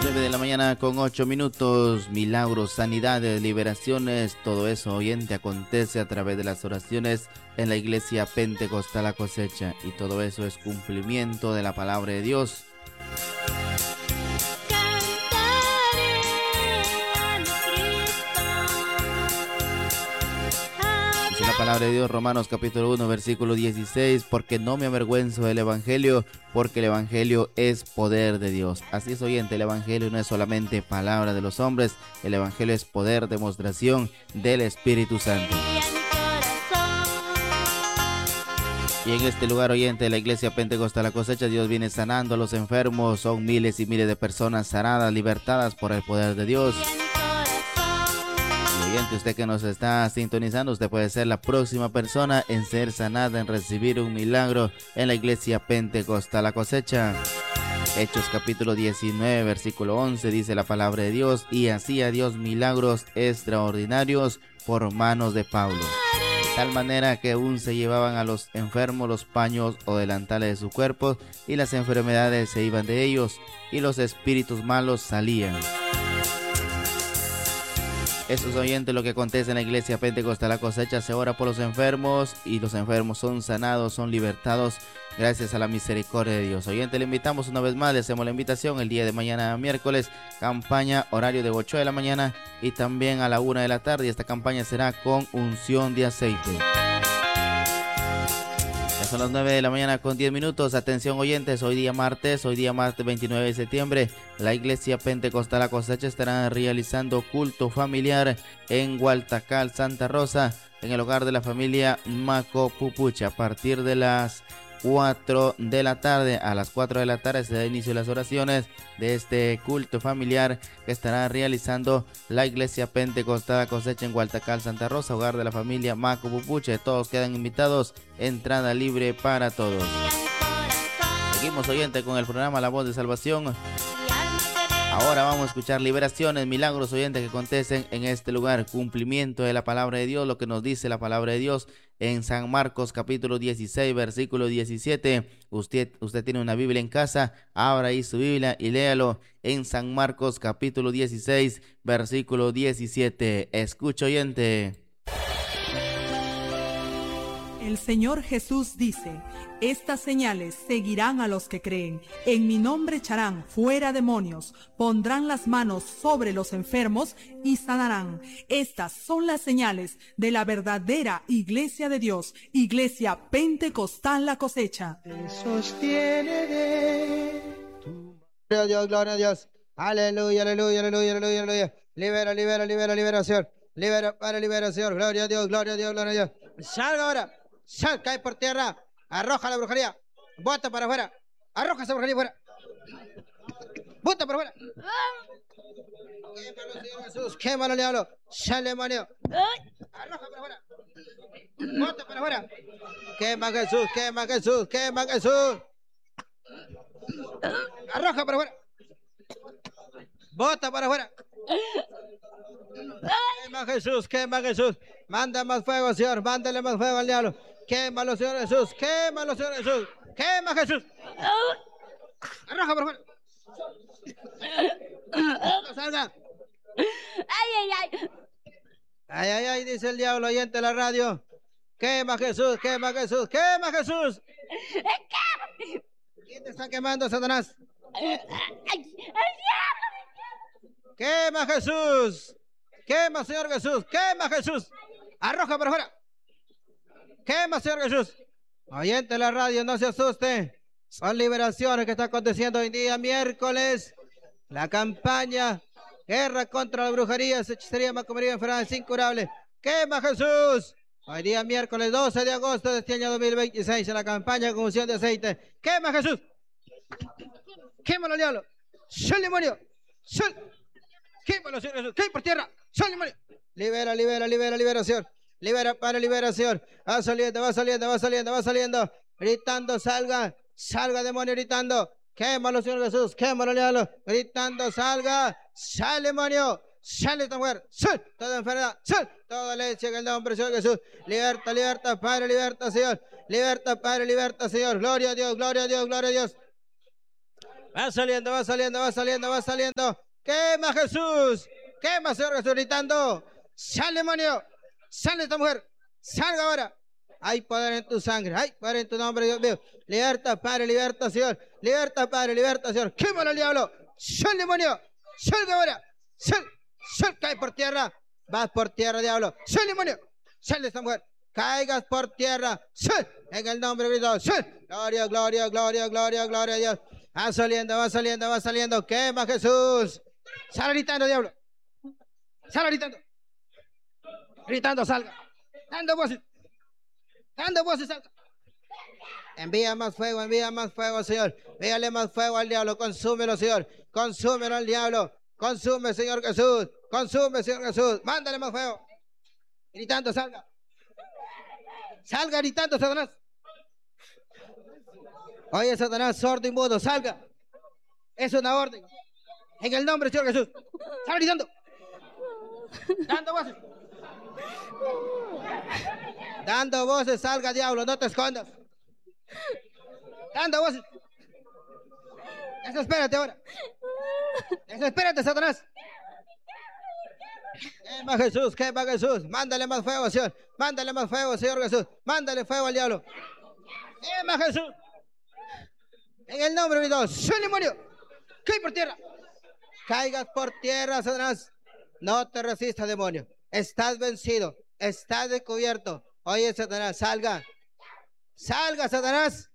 9 de la mañana con 8 minutos, milagros, sanidades, liberaciones, todo eso, oyente, acontece a través de las oraciones en la iglesia Pentecostal La Cosecha, y todo eso es cumplimiento de la palabra de Dios. Dice la palabra de Dios, Romanos capítulo 1, versículo 16, porque no me avergüenzo del evangelio, porque el evangelio es poder de Dios. Así es, oyente, el evangelio no es solamente palabra de los hombres, el evangelio es poder, demostración del Espíritu Santo. Y en este lugar, oyente, de la iglesia Pentecostal La Cosecha, Dios viene sanando a los enfermos. Son miles y miles de personas sanadas, libertadas por el poder de Dios. Y oyente, usted que nos está sintonizando, usted puede ser la próxima persona en ser sanada, en recibir un milagro en la iglesia Pentecostal La Cosecha. Hechos capítulo 19, versículo 11, dice la palabra de Dios: y hacía Dios milagros extraordinarios por manos de Pablo. De tal manera que aún se llevaban a los enfermos los paños o delantales de su cuerpo, y las enfermedades se iban de ellos, y los espíritus malos salían. Eso es, oyente, lo que acontece en la iglesia Pentecostal La Cosecha. Se ora por los enfermos y los enfermos son sanados, son libertados gracias a la misericordia de Dios. Oyente, le invitamos una vez más, le hacemos la invitación el día de mañana, miércoles, campaña, horario de 8 de la mañana y también a la 1 de la tarde. Esta campaña será con unción de aceite. Ya son las 9 de la mañana con 10 minutos. Atención, oyentes, hoy día martes 29 de septiembre, la iglesia Pentecostal La Cosecha estará realizando culto familiar en Gualtacal, Santa Rosa, en el hogar de la familia Maco Pupucha, a partir de las 4 de la tarde. A las 4 de la tarde se da inicio a las oraciones de este culto familiar que estará realizando la iglesia Pentecostal La Cosecha en Gualtacal, Santa Rosa, hogar de la familia Maco Pupuche. Todos quedan invitados, entrada libre para todos. Seguimos, oyente, con el programa La Voz de Salvación. Ahora vamos a escuchar liberaciones, milagros, oyentes, que acontecen en este lugar. Cumplimiento de la palabra de Dios, lo que nos dice la palabra de Dios en San Marcos capítulo 16, versículo 17. Usted tiene una Biblia en casa, abra ahí su Biblia y léalo en San Marcos capítulo 16, versículo 17. Escucha, oyente. El Señor Jesús dice: estas señales seguirán a los que creen. En mi nombre echarán fuera demonios, pondrán las manos sobre los enfermos y sanarán. Estas son las señales de la verdadera iglesia de Dios, iglesia Pentecostal La Cosecha. Te sostiene de tu... Gloria a Dios, gloria a Dios. Aleluya, aleluya, aleluya, aleluya, aleluya. Libera, libera, libera, liberación. Libera para liberación. Gloria a Dios, gloria a Dios, gloria a Dios. Salga ahora. Sal, cae por tierra. Arroja la brujería. Bota para afuera. Arroja esa brujería afuera. Bota para afuera. Quémalo, Señor Jesús. Quémalo, diablo. Sale, demonio. Arroja para afuera. Bota para afuera. Quema Jesús, quema Jesús, quema Jesús. Arroja para afuera. Bota para afuera. Quema Jesús, quema Jesús. Manda más fuego, Señor. Mándale más fuego al diablo. Quémalo, Señor Jesús. Quémalo, Señor Jesús. Quema Jesús. Arroja por fuera. No salga. Ay, ay, ay. Ay, ay, ay, dice el diablo, oyente de la radio. Quema Jesús, quema Jesús, quema Jesús. ¿Quién te está quemando, Satanás? Quema Jesús. Quema, Señor Jesús. Quema Jesús. Arroja para afuera. Quema, Señor Jesús. Oyente de la radio, no se asuste. Son liberaciones que están aconteciendo hoy día, miércoles. La campaña Guerra contra la brujería, hechicería, macumería, enfermedades incurables. Quema Jesús. Hoy día, miércoles 12 de agosto de este año 2026, en la campaña con unción de aceite. Quema Jesús. Quémalo, diablo. Sol demonio. Sol. Quémalo, Señor Jesús. Cae por tierra. Sol demonio. Libera, libera, libera, liberación. Libera para liberación. Va saliendo, va saliendo, va saliendo, va saliendo. Gritando, salga. Salga, demonio, gritando. Quémalo, Señor Jesús. Quémalo, diablo. Gritando, salga. Sal, demonio. Sale esta mujer. Sal. Toda enfermedad. Sal. Toda leche en el nombre de Señor Jesús. Liberta, liberta, Padre, liberta, Señor. Liberta, Padre, liberta, Señor. Gloria a Dios, gloria a Dios, gloria a Dios. Va saliendo, va saliendo, va saliendo, va saliendo. Quema Jesús. Quema, Señor Jesús, gritando. Sal, demonio. Sale esta mujer. Salga ahora. Hay poder en tu sangre. Hay poder en tu nombre, Dios mío. Liberta, Padre, liberta, Señor. Liberta, Padre, liberta, Señor. Quémalo al diablo. Sal, demonio. Salga ahora. Sal. Sal, cae por tierra. Vas por tierra, diablo. Sal, demonio. Sal de esta mujer. Caigas por tierra. Sal. En el nombre de Cristo. Sal. Gloria, gloria, gloria, gloria, gloria a Dios. Va saliendo, va saliendo, va saliendo. Quema Jesús. Sal gritando, diablo. Sal gritando. Gritando, salga. Dando voces. Dando voces, salga. Envía más fuego, Señor. Envíale más fuego al diablo. Consúmelo, Señor. Consúmelo al diablo. Consume, Señor Jesús. Consume, Señor Jesús. Mándale más fuego. Gritando, salga. Salga gritando, Satanás. Oye, Satanás, sordo y mudo, salga. Es una orden. En el nombre del Señor Jesús. Salga gritando. Dando voces. Dando voces, salga, diablo, no te escondas. Dando voces. Desespérate ahora. Desespérate, Satanás. Quema Jesús, quema Jesús. Mándale más fuego, Señor. Mándale más fuego, Señor Jesús. Mándale fuego al diablo. Quema Jesús. En el nombre de Dios. ¡Soy demonio! ¡Cae por tierra! Caigas por tierra, Satanás. No te resistas, demonio. Estás vencido. Estás descubierto. Oye, Satanás, salga. Salga, Satanás.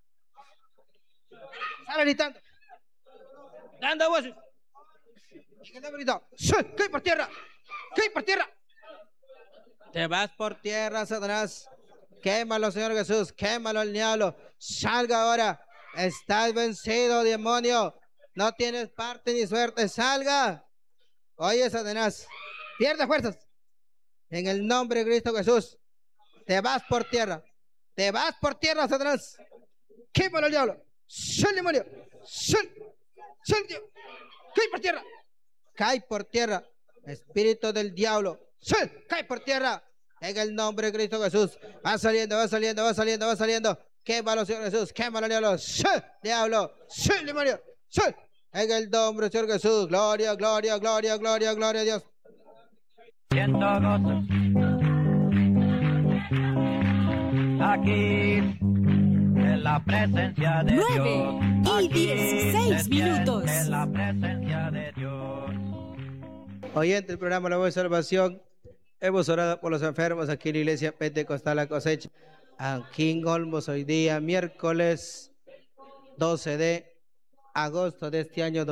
Sale gritando. Dando voces. En el nombre de Dios. ¡Cae por tierra! ¡Cae por tierra! Te vas por tierra, Satanás. Quémalo, Señor Jesús. Quémalo al diablo. Salga ahora. Estás vencido, demonio. No tienes parte ni suerte. Salga. Oye, Satanás. Pierde fuerzas. En el nombre de Cristo Jesús. Te vas por tierra. Te vas por tierra, Satanás. Quémalo al diablo. Sal, demonio. Sal. Sal, diablo. Cae por tierra. Cae por tierra. Espíritu del diablo. Sal. Cae por tierra. En el nombre de Cristo Jesús. Va saliendo, va saliendo, va saliendo, va saliendo. Quémalo, Señor Jesús. Quémalo, diablo. ¡Sal, diablo! ¡Sal, demonio! ¡Sal! En el nombre del Señor Jesús. Gloria, gloria, gloria, gloria, gloria a Dios. Siento gozo aquí en la presencia de 9 Dios. y Aquí 16 se minutos. siente la presencia de Dios. Oyente del programa La Voz de Salvación, hemos orado por los enfermos aquí en la Iglesia Pentecostal La Cosecha. Aquí en Olmos, hoy día, miércoles 12 de agosto de este año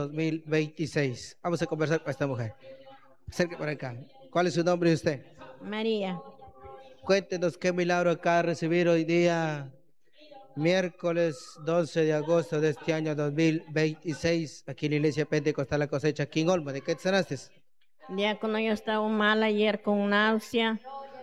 2026. Vamos a conversar con esta mujer. Acerque por acá. ¿Cuál es su nombre de usted? María, Cuéntenos qué milagro acaba de recibir hoy día, miércoles 12 de agosto de este año 2026, aquí en la Iglesia Pentecostal La Cosecha, aquí en Olmos. ¿De qué te sanaste? diácono, yo estaba mal ayer con náusea,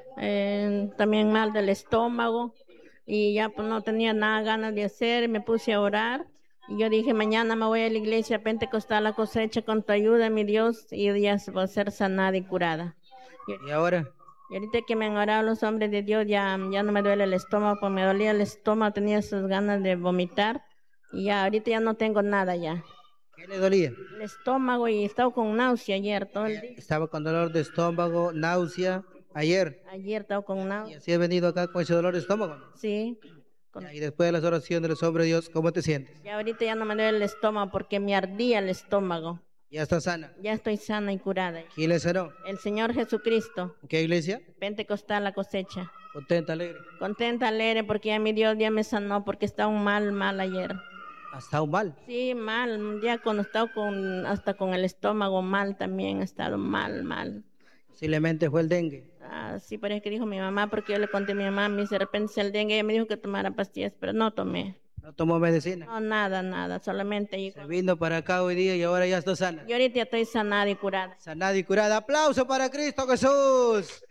también mal del estómago y ya pues no tenía nada ganas de hacer, me puse a orar y yo dije mañana me voy a la iglesia Pentecostal La Cosecha con tu ayuda, mi Dios, y ya voy a ser sanada y curada. ¿Y ahora? Y ahorita que me han orado los hombres de Dios ya no me duele el estómago, pues me dolía el estómago, tenía esas ganas de vomitar y ya ahorita ya no tengo nada ya. ¿Qué le dolía? El estómago y estaba con náusea ayer todo el día. Estaba con dolor de estómago, náusea, ayer. Ayer estaba con Y náusea. así has venido acá con ese dolor de estómago. Sí. Y después de las oraciones de los hombres de Dios, ¿cómo te sientes? Y ahorita ya no me duele el estómago porque me ardía el estómago. Ya estás sana. Ya estoy sana y curada. ¿Quién le sanó? El Señor Jesucristo, ¿En qué iglesia? Pentecostal La Cosecha. Contenta, alegre. Contenta, alegre, porque ya mi Dios ya me sanó, porque estaba mal ayer. ¿Ha estado mal? Sí, mal, ya cuando estaba hasta con el estómago mal también, ha estado mal. Posiblemente fue el dengue. Ah, sí, pero es que dijo mi mamá, porque yo le conté a mi mamá, me dice, de repente es el dengue, ella me dijo que tomara pastillas, pero no tomé. ¿No tomó medicina? No, nada, solamente ahí. Se vino para acá hoy día y ahora ya está sana. Yo ahorita ya estoy sanada y curada. Sanada y curada. ¡Aplauso para Cristo Jesús!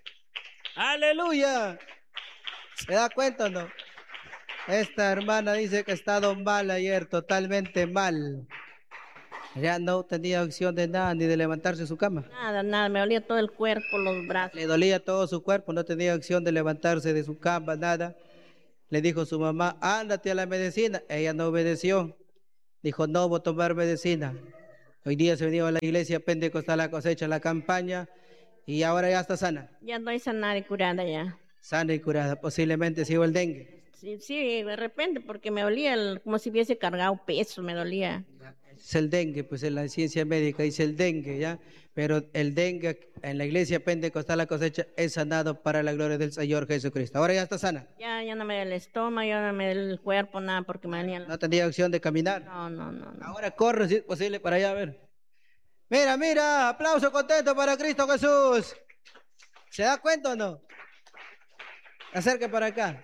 ¡Aleluya! ¿Se da cuenta o no? Esta hermana dice que ha estado mal ayer, totalmente mal. Ya no tenía opción de nada, ni de levantarse de su cama. Nada, me dolía todo el cuerpo, los brazos. Le dolía todo su cuerpo, no tenía opción de levantarse de su cama, nada. Le dijo su mamá, ándate a la medicina. Ella no obedeció. dijo no voy a tomar medicina. Hoy día se venía a la iglesia Pentecostal La Cosecha, la campaña, y ahora ya está sana. Ya estoy sanada y curada ya. Sana y curada, posiblemente sigo el dengue. Sí, sí, de repente, porque me dolía como si hubiese cargado peso, me dolía. Es el dengue, pues en la ciencia médica dice el dengue, ¿ya? Pero el dengue en la iglesia Pentecostal La Cosecha es sanado para la gloria del Señor Jesucristo. Ahora ya está sana. Ya no me da el estómago, ya no me da el cuerpo, nada, porque me dolía. No tenía opción de caminar. No. Ahora corre si es posible para allá a ver. Mira, aplauso contento para Cristo Jesús. ¿Se da cuenta o no? Acerque para acá.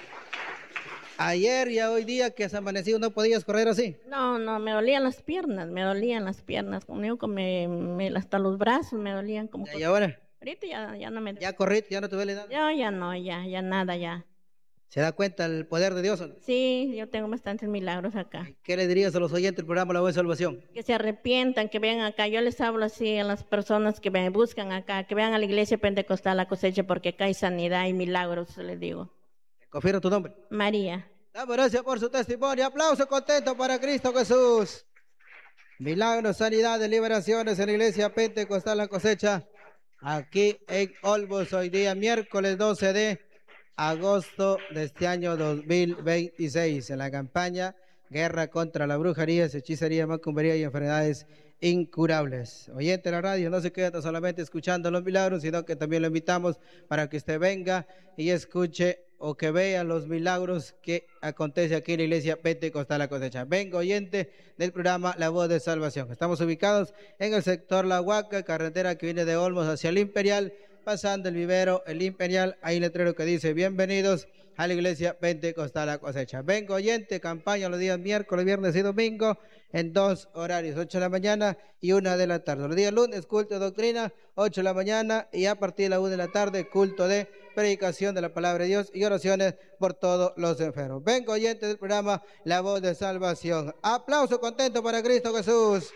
Ayer y hoy día que has amanecido no podías correr así. No, me dolían las piernas, conmigo hasta los brazos me dolían como. ¿Y ahora? Ahorita ya no me. ¿Ya corriste? ¿Ya no te duele nada? Ya no, ya nada, ya. ¿Se da cuenta el poder de Dios o no? Sí, yo tengo bastantes milagros acá. ¿Qué le dirías a los oyentes del programa La Voz de Salvación? Que se arrepientan, que vengan acá. Yo les hablo así a las personas que me buscan acá, que vean a la iglesia Pentecostal La Cosecha, porque acá hay sanidad y milagros, les digo. Confirmo tu nombre. María. Damos gracias por su testimonio. Aplauso contento para Cristo Jesús. Milagros, sanidades, liberaciones en la iglesia Pentecostal La Cosecha. Aquí en Olmos, hoy día miércoles 12 de agosto de este año 2026. En la campaña Guerra contra la brujería, hechicería, macumbería y enfermedades incurables. Oyente de la radio, no se queda solamente escuchando los milagros, sino que también lo invitamos para que usted venga y escuche o que vea los milagros que acontece aquí en la iglesia Pentecostal La Cosecha. Venga, oyente del programa La Voz de Salvación. Estamos ubicados en el sector La Huaca, carretera que viene de Olmos hacia el Imperial, pasando el vivero, el Imperial. Hay un letrero que dice bienvenidos a la iglesia Pentecostal La Cosecha. Venga, oyente, campaña los días miércoles, viernes y domingo en 2 horarios, 8 de la mañana y 1 de la tarde. Los días lunes, culto de doctrina, 8 de la mañana, y a partir de la 1 de la tarde, culto de predicación de la palabra de Dios y oraciones por todos los enfermos. Venga, oyente del programa La Voz de Salvación. Aplauso contento para Cristo Jesús.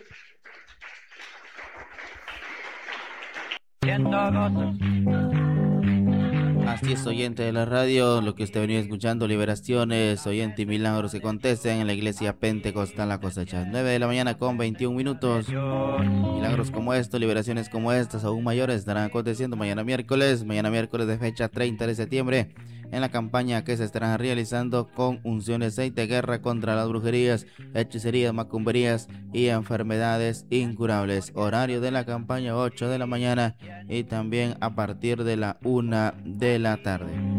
Siento gozo. Así es, oyente de la radio, lo que usted venía escuchando, liberaciones, oyente, y milagros que acontecen en la iglesia Pentecostal La Cosecha. 9 de la mañana con 21 minutos. Milagros como estos, liberaciones como estas, aún mayores, estarán aconteciendo mañana miércoles de fecha 30 de septiembre, en la campaña que se estarán realizando con unciones de aceite, guerra contra las brujerías, hechicerías, macumberías y enfermedades incurables. Horario de la campaña 8 de la mañana y también a partir de la 1 de la tarde.